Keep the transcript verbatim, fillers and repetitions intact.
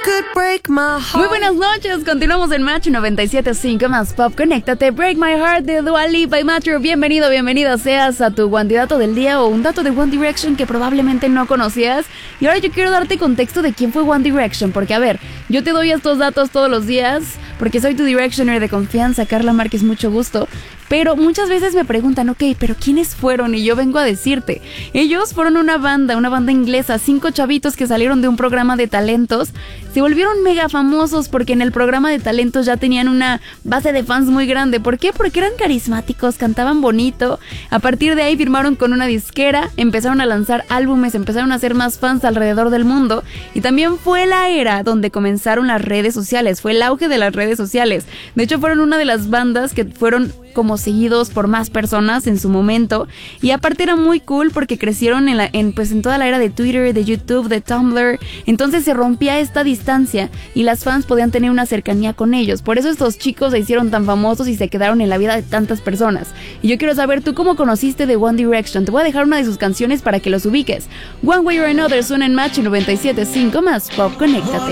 could break my heart. Muy buenas noches, continuamos en Match noventa y siete punto cinco más Pop. Conéctate, Break My Heart de Dua Lipa y Matthew. Bienvenido, bienvenida seas a tu candidato del día o un dato de One Direction que probablemente no conocías. Y ahora yo quiero darte contexto de quién fue One Direction, porque a ver, yo te doy estos datos todos los días porque soy tu Directioner de confianza, Carla Márquez, mucho gusto. Pero muchas veces me preguntan, ok, pero ¿quiénes fueron? Y yo vengo a decirte, ellos fueron una banda, una banda inglesa, cinco chavitos que salieron de un programa de talentos, se volvieron mega famosos porque en el programa de talentos ya tenían una base de fans muy grande. ¿Por qué? Porque eran carismáticos, cantaban bonito, a partir de ahí firmaron con una disquera, empezaron a lanzar álbumes, empezaron a hacer más fans alrededor del mundo y también fue la era donde comenzaron las redes sociales, fue el auge de las redes sociales. De hecho fueron una de las bandas que fueron como seguidos por más personas en su momento y aparte era muy cool porque crecieron en, la, en, pues, en toda la era de Twitter, de YouTube, de Tumblr, entonces se rompía esta distancia y las fans podían tener una cercanía con ellos, por eso estos chicos se hicieron tan famosos y se quedaron en la vida de tantas personas. Y yo quiero saber, ¿tú cómo conociste de One Direction? Te voy a dejar una de sus canciones para que los ubiques. One Way or Another suena en Match noventa y siete punto cinco más Pop, conéctate.